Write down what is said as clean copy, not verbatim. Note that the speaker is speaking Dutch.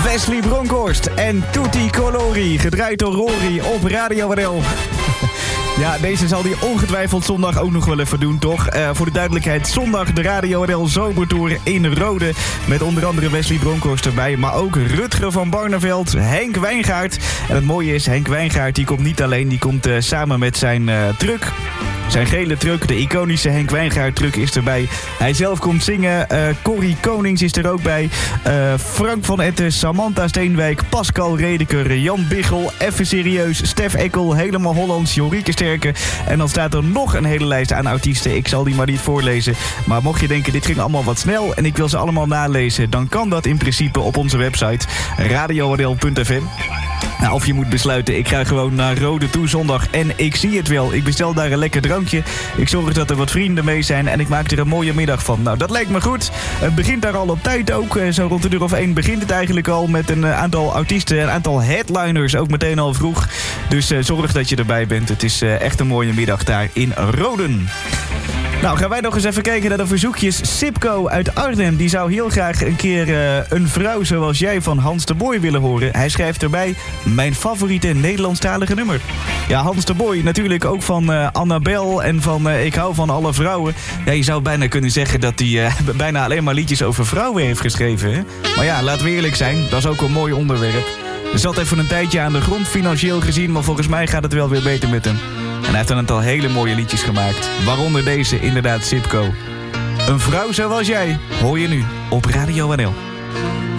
Wesley Bronkhorst en Tutti Colori, gedraaid door Rory op Radio NL. Ja, deze zal hij ongetwijfeld zondag ook nog wel even doen, toch? Voor de duidelijkheid, zondag de Radio NL Zomertour in Rode. Met onder andere Wesley Bronkhorst erbij, maar ook Rutger van Barneveld, Henk Wijngaard. En het mooie is, Henk Wijngaard die komt niet alleen, die komt samen met zijn truck. Zijn gele truck, de iconische Henk Wijngaard truck, is erbij. Hij zelf komt zingen. Corrie Konings is er ook bij. Frank van Etten, Samantha Steenwijk, Pascal Redeker, Jan Biggel, Even Serieus, Stef Ekkel, Helemaal Hollands, Jorike Sterke. En dan staat er nog een hele lijst aan artiesten. Ik zal die maar niet voorlezen. Maar mocht je denken, dit ging allemaal wat snel en ik wil ze allemaal nalezen, dan kan dat in principe op onze website radionl.fm. Nou, of je moet besluiten, ik ga gewoon naar Rode toe zondag en ik zie het wel. Ik bestel daar een lekker drankje. Ik zorg dat er wat vrienden mee zijn en ik maak er een mooie middag van. Nou, dat lijkt me goed. Het begint daar al op tijd ook. Zo rond de uur of 1 begint het eigenlijk al met een aantal artiesten, een aantal headliners, ook meteen al vroeg. Dus zorg dat je erbij bent. Het is echt een mooie middag daar in Roden. Nou, gaan wij nog eens even kijken naar de verzoekjes. Sipco uit Arnhem, die zou heel graag een keer een vrouw zoals jij van Hans de Boy willen horen. Hij schrijft erbij, mijn favoriete Nederlandstalige nummer. Ja, Hans de Boy natuurlijk ook van Annabel en van Ik hou van alle vrouwen. Ja, je zou bijna kunnen zeggen dat hij bijna alleen maar liedjes over vrouwen heeft geschreven. Hè? Maar ja, laten we eerlijk zijn, dat is ook een mooi onderwerp. Er zat even een tijdje aan de grond financieel gezien, maar volgens mij gaat het wel weer beter met hem. En hij heeft een aantal hele mooie liedjes gemaakt. Waaronder deze, inderdaad, Sipco. Een vrouw zoals jij, hoor je nu op Radio NL.